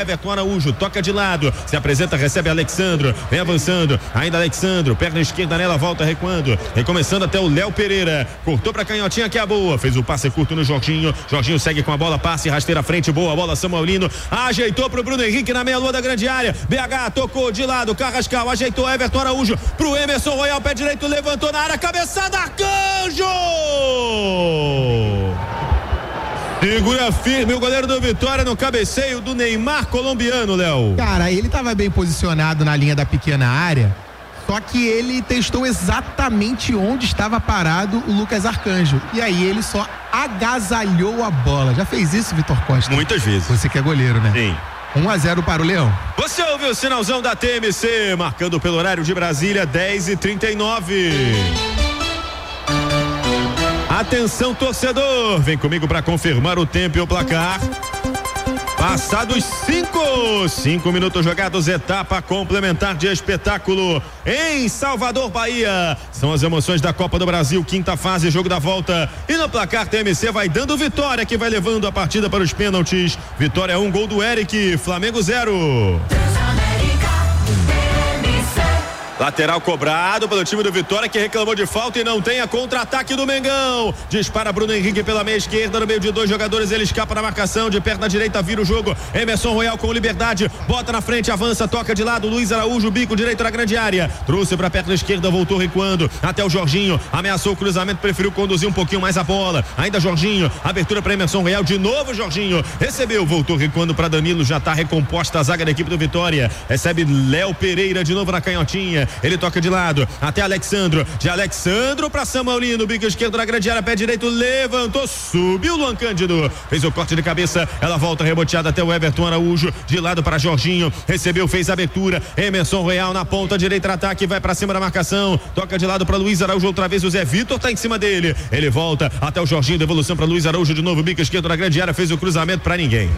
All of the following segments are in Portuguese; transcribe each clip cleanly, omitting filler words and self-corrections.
Everton Araújo, toca de lado, se apresenta, recebe Alexandro, vem avançando, ainda Alexandro, perna esquerda nela, volta recuando, recomeçando até o Léo Pereira, cortou pra canhotinha que é a boa, fez o passe curto no Jorginho segue com a bola, passe, rasteira à frente, boa bola, Samuelino, ajeitou pro Bruno Henrique na meia-lua da grande área, BH tocou de lado, Carrascal, ajeitou Everton Araújo, pro Emerson Royal, pé direito, levantou na área, cabeçada, Arcanjo! Segura firme o goleiro do Vitória no cabeceio do Neymar colombiano, Léo. Cara, ele estava bem posicionado na linha da pequena área, só que ele testou exatamente onde estava parado o Lucas Arcanjo. E aí ele só agasalhou a bola. Já fez isso, Vitor Costa? Muitas vezes. Você que é goleiro, né? Sim. 1-0 para o Leão. Você ouviu o sinalzão da TMC, marcando pelo horário de Brasília, 10h39. Atenção, torcedor, vem comigo para confirmar o tempo e o placar. Passados 5 minutos jogados, etapa complementar de espetáculo em Salvador, Bahia. São as emoções da Copa do Brasil, quinta fase, jogo da volta. E no placar, TMC vai dando vitória, que vai levando a partida para os pênaltis. Vitória 1, gol do Eric, Flamengo 0. Lateral cobrado pelo time do Vitória, que reclamou de falta e não tem a contra-ataque do Mengão. Dispara Bruno Henrique pela meia esquerda, no meio de dois jogadores, ele escapa na marcação, de perna direita vira o jogo. Emerson Royal com liberdade, bota na frente, avança, toca de lado, Luiz Araújo, bico direito na grande área. Trouxe pra perna esquerda, voltou recuando, até o Jorginho, ameaçou o cruzamento, preferiu conduzir um pouquinho mais a bola. Ainda Jorginho, abertura pra Emerson Royal, de novo Jorginho, recebeu, voltou recuando pra Danilo, já tá recomposta a zaga da equipe do Vitória. Recebe Léo Pereira de novo na canhotinha. Ele toca de lado, até Alexandro, de Alexandro pra Samuelino, bico esquerdo na grande área, pé direito, levantou, subiu Luan Cândido, fez o corte de cabeça, ela volta reboteada até o Everton Araújo, de lado para Jorginho, recebeu, fez a abertura, Emerson Royal na ponta direita, ataque, vai pra cima da marcação, toca de lado para Luiz Araújo, outra vez o Zé Vitor tá em cima dele, ele volta até o Jorginho, devolução para Luiz Araújo de novo, bico esquerdo na grande área, fez o cruzamento para ninguém.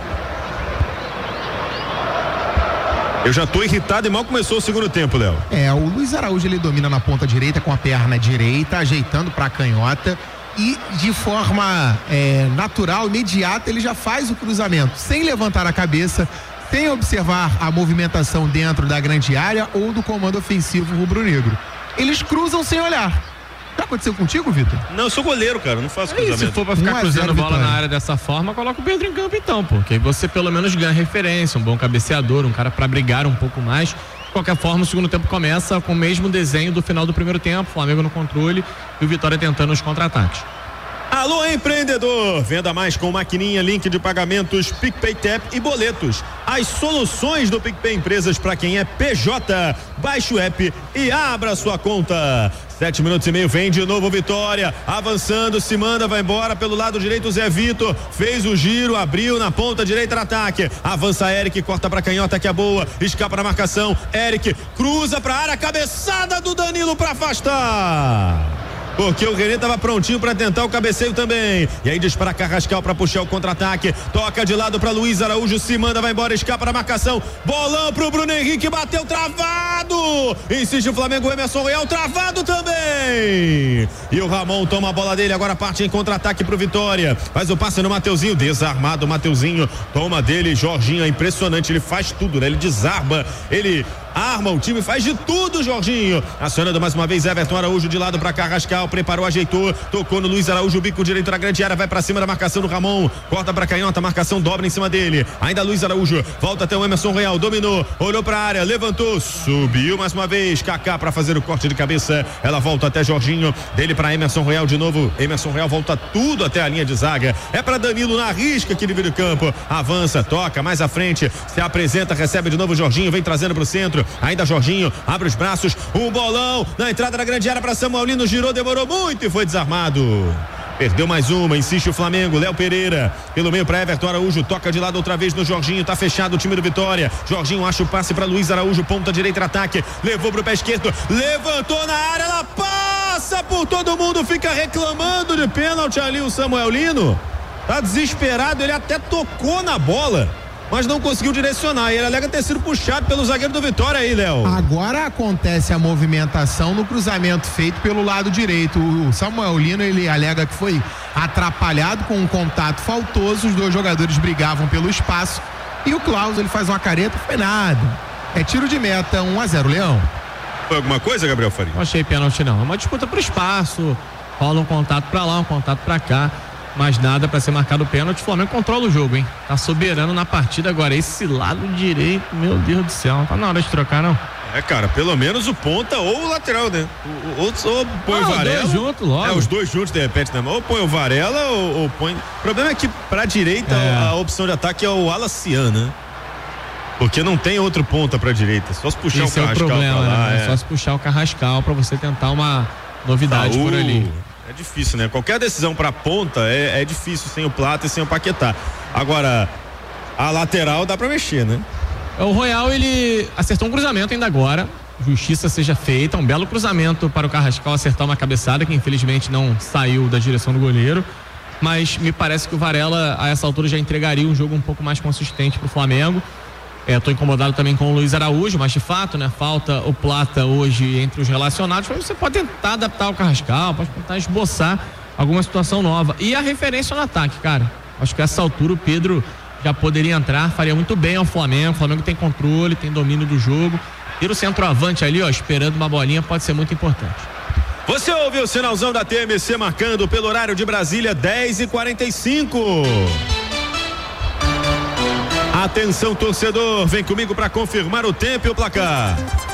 Eu já tô irritado e mal começou o segundo tempo, Léo. O Luiz Araújo, ele domina na ponta direita com a perna direita, ajeitando pra canhota e de forma natural, imediata, ele já faz o cruzamento, sem levantar a cabeça, sem observar a movimentação dentro da grande área ou do comando ofensivo rubro-negro. Eles cruzam sem olhar. Já aconteceu contigo, Vitor? Não, eu sou goleiro, cara, não faço cruzamento. Se for pra ficar cruzando bola na área dessa forma, coloca o Pedro em campo então, porque aí você pelo menos ganha referência, um bom cabeceador, um cara pra brigar um pouco mais. De qualquer forma, o segundo tempo começa com o mesmo desenho do final do primeiro tempo, Flamengo no controle e o Vitória tentando os contra-ataques. Alô, empreendedor, venda mais com maquininha, link de pagamentos, PicPay Tap e boletos. As soluções do PicPay Empresas para quem é PJ. Baixe o app e abra sua conta. 7 minutos e meio, vem de novo Vitória, avançando, se manda, vai embora pelo lado direito, Zé Vitor, fez o giro, abriu na ponta direita no ataque, avança Eric, corta pra canhota que é boa, escapa na marcação, Eric, cruza pra área, cabeçada do Danilo pra afastar. Porque o René estava prontinho para tentar o cabeceio também. E aí dispara Carrascal para puxar o contra-ataque. Toca de lado para Luiz Araújo, se manda, vai embora, escapa na marcação. Bolão pro Bruno Henrique, bateu travado. Insiste o Flamengo, Emerson Royal, travado também. E o Ramon toma a bola dele, agora parte em contra-ataque pro Vitória. Faz o passe no Mateuzinho, desarmado o Mateuzinho. Toma dele, Jorginho, é impressionante, ele faz tudo, né? Ele desarma, ele arma o time, faz de tudo, Jorginho. Acionando mais uma vez Everton Araújo de lado para Carrascal, preparou, ajeitou, tocou no Luiz Araújo, bico direito na grande área, vai para cima da marcação do Ramon, corta para canhota, marcação dobra em cima dele, ainda Luiz Araújo, volta até o Emerson Royal, dominou, olhou para a área, levantou, subiu mais uma vez, Kaká para fazer o corte de cabeça, ela volta até Jorginho, dele para Emerson Royal de novo, Emerson Royal volta tudo até a linha de zaga, é para Danilo na risca que divide o campo, avança, toca mais à frente, se apresenta, recebe de novo Jorginho, vem trazendo para o centro, ainda Jorginho, abre os braços, um bolão na entrada da grande área para Samuelino, girou, demorou muito e foi desarmado. Perdeu mais uma, insiste o Flamengo, Léo Pereira, pelo meio para Everton Araújo, toca de lado outra vez no Jorginho, tá fechado o time do Vitória, Jorginho acha o passe para Luiz Araújo, ponta direita, ataque, levou pro pé esquerdo, levantou na área, ela passa por todo mundo, fica reclamando de pênalti ali o Samuelino, tá desesperado, ele até tocou na bola, mas não conseguiu direcionar, e ele alega ter sido puxado pelo zagueiro do Vitória aí, Léo. Agora acontece a movimentação no cruzamento feito pelo lado direito, o Samuelino, ele alega que foi atrapalhado com um contato faltoso, os dois jogadores brigavam pelo espaço, E o Klaus, ele faz uma careta, foi nada. É tiro de meta, 1-0, Leão. Foi alguma coisa, Gabriel Faria? Não achei pênalti, não. É uma disputa pro espaço, rola um contato pra lá, um contato pra cá, mas nada pra ser marcado pênalti. O Flamengo controla o jogo, hein? Tá soberano na partida agora. Esse lado direito, meu Deus do céu, não tá na hora de trocar, não. Cara, pelo menos o ponta ou o lateral, né? Ou põe o Varela. Os dois juntos logo. Os dois juntos, de repente, né? Ou põe o Varela ou põe... O problema é que pra direita a opção de ataque é o Alacian, né? Porque não tem outro ponta pra direita, só se puxar o Carrascal pra lá. Né? Só se puxar o Carrascal pra você tentar uma novidade por ali. É difícil, né? Qualquer decisão pra ponta é difícil sem o Plata e sem o Paquetá. Agora, a lateral dá pra mexer, né? O Royal, ele acertou um cruzamento ainda agora, justiça seja feita, um belo cruzamento para o Carrascal acertar uma cabeçada que infelizmente não saiu da direção do goleiro, mas me parece que o Varela a essa altura já entregaria um jogo um pouco mais consistente para o Flamengo. Estou incomodado também com o Luiz Araújo, mas de fato, né, falta o Plata hoje entre os relacionados, mas você pode tentar adaptar o Carrascal, pode tentar esboçar alguma situação nova. E a referência no ataque, cara, acho que a essa altura o Pedro já poderia entrar, faria muito bem ao Flamengo. O Flamengo tem controle, tem domínio do jogo. Ter o centroavante ali, esperando uma bolinha, pode ser muito importante. Você ouviu o sinalzão da TMC marcando pelo horário de Brasília, 10h45. Atenção, torcedor, vem comigo para confirmar o tempo e o placar.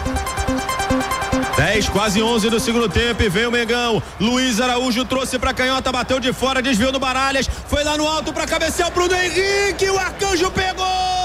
10, quase 11 do segundo tempo e vem o Mengão. Luiz Araújo trouxe pra canhota, bateu de fora, desviou no Baralhas, foi lá no alto pra cabecear o Bruno Henrique, o Arcanjo pegou!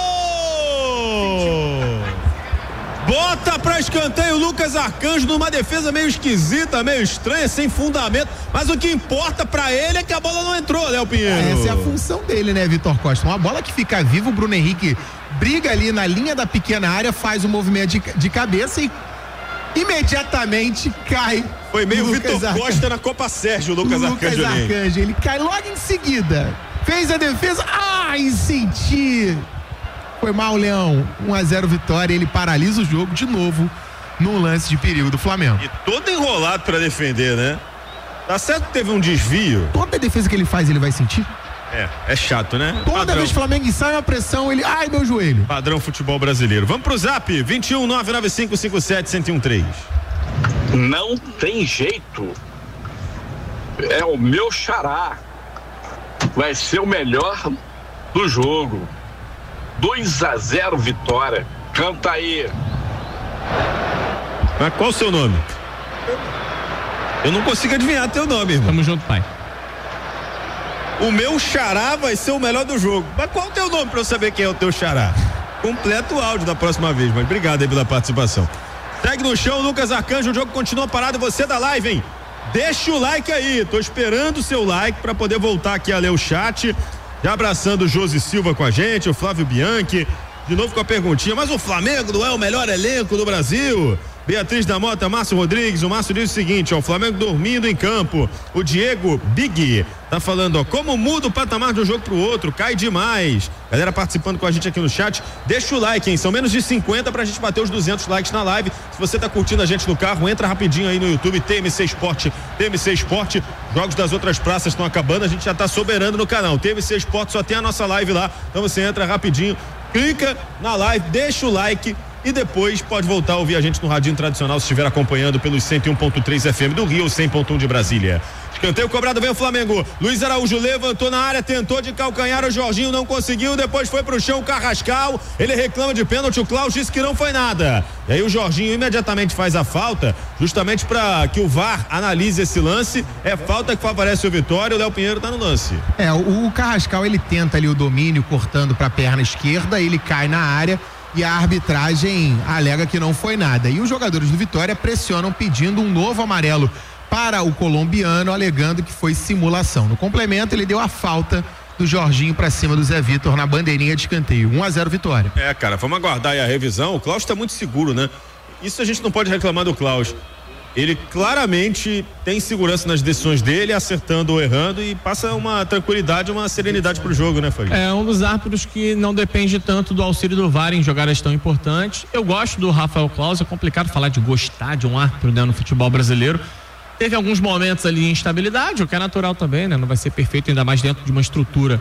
Bota pra escanteio o Lucas Arcanjo numa defesa meio esquisita, meio estranha, sem fundamento, mas o que importa pra ele é que a bola não entrou, Léo Pinheiro. Essa é a função dele, né, Vitor Costa? Uma bola que fica viva, o Bruno Henrique briga ali na linha da pequena área, faz um movimento de cabeça e imediatamente cai. Foi meio Vitor Costa na Copa Sérgio, o Lucas Arcanjo. Ele cai logo em seguida. Fez a defesa. Ai, senti. Foi mal, Leão. 1-0 vitória. Ele paralisa o jogo de novo no lance de perigo do Flamengo. E todo enrolado pra defender, né? Tá certo que teve um desvio. Toda defesa que ele faz, ele vai sentir? É chato, né? Toda vez que o Flamengo sai uma pressão, ele... Ai, meu joelho. Padrão futebol brasileiro. Vamos pro Zap, 21-995-57-1013. Não tem jeito. É o meu xará. Vai ser o melhor do jogo. 2-0 vitória. Canta aí. Mas qual o seu nome? Eu não consigo adivinhar teu nome, irmão. Tamo junto, pai. O meu xará vai ser o melhor do jogo. Mas qual o teu nome pra eu saber quem é o teu xará? Completa o áudio da próxima vez, mas obrigado aí pela participação. Segue no chão, Lucas Arcanjo, o jogo continua parado, você da live, hein? Deixa o like aí, tô esperando o seu like pra poder voltar aqui a ler o chat. Já abraçando o Josi Silva com a gente, o Flávio Bianchi, de novo com a perguntinha, mas o Flamengo não é o melhor elenco do Brasil? Beatriz da Mota, Márcio Rodrigues, o Márcio diz o seguinte, o Flamengo dormindo em campo, o Diego Big tá falando, como muda o patamar de um jogo pro outro, cai demais. Galera participando com a gente aqui no chat, deixa o like, hein, são menos de 50 pra gente bater os 200 likes na live. Se você tá curtindo a gente no carro, entra rapidinho aí no YouTube, TMC Esporte, jogos das outras praças estão acabando, a gente já tá soberano no canal, TMC Esporte só tem a nossa live lá, então você entra rapidinho, clica na live, deixa o like e depois pode voltar a ouvir a gente no radinho tradicional se estiver acompanhando pelos 101.3 FM do Rio, 100.1 de Brasília. Escanteio cobrado, vem o Flamengo. Luiz Araújo levantou na área, tentou de calcanhar, o Jorginho não conseguiu, depois foi pro chão o Carrascal, ele reclama de pênalti, o Klaus disse que não foi nada. E aí o Jorginho imediatamente faz a falta, justamente para que o VAR analise esse lance. É falta que favorece o Vitória, o Léo Pinheiro tá no lance. O Carrascal, ele tenta ali o domínio, cortando pra perna esquerda, ele cai na área e a arbitragem alega que não foi nada. E os jogadores do Vitória pressionam pedindo um novo amarelo para o colombiano, alegando que foi simulação. No complemento, ele deu a falta do Jorginho para cima do Zé Vitor na bandeirinha de escanteio. 1-0 Vitória. Cara, vamos aguardar aí a revisão. O Klaus tá muito seguro, né? Isso a gente não pode reclamar do Klaus. Ele claramente tem segurança nas decisões dele, acertando ou errando, e passa uma tranquilidade, uma serenidade pro jogo, né, Farid? É um dos árbitros que não depende tanto do auxílio do VAR em jogadas tão importantes. Eu gosto do Rafael Klaus, é complicado falar de gostar de um árbitro, né, no futebol brasileiro. Teve alguns momentos ali de instabilidade, o que é natural também, né? Não vai ser perfeito, ainda mais dentro de uma estrutura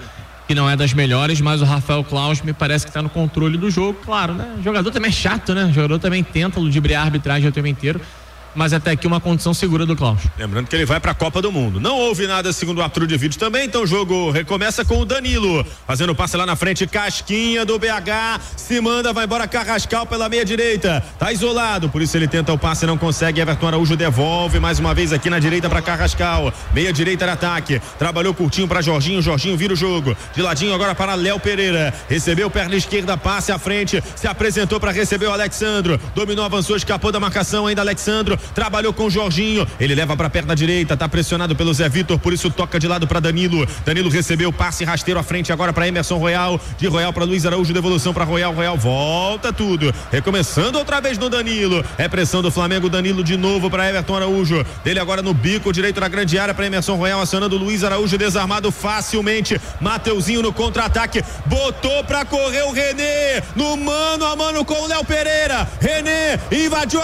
que não é das melhores, mas o Rafael Claus me parece que está no controle do jogo, claro, né? O jogador também é chato, né? O jogador também tenta ludibriar a arbitragem o tempo inteiro, mas até aqui uma condição segura do Klaus. Lembrando que ele vai para a Copa do Mundo. Não houve nada segundo o árbitro de vídeo também, então o jogo recomeça com o Danilo fazendo passe lá na frente, Casquinha do BH, se manda, vai embora Carrascal pela meia direita, tá isolado, por isso ele tenta o passe, não consegue, Everton Araújo devolve mais uma vez aqui na direita para Carrascal, meia direita de ataque, trabalhou curtinho para Jorginho vira o jogo, de ladinho agora para Léo Pereira, recebeu perna esquerda, passe à frente, se apresentou para receber o Alexandro, dominou, avançou, escapou da marcação ainda Alexandro, trabalhou com o Jorginho, ele leva para a perna direita, tá pressionado pelo Zé Vitor, por isso toca de lado para Danilo recebeu passe rasteiro à frente agora para Emerson Royal, de Royal para Luiz Araújo, devolução para Royal volta tudo, recomeçando outra vez no Danilo, é pressão do Flamengo, Danilo de novo para Everton Araújo, dele agora no bico direito da grande área para Emerson Royal, acionando Luiz Araújo, desarmado facilmente, Mateuzinho no contra-ataque, botou para correr o René, no mano a mano com o Léo Pereira, René invadiu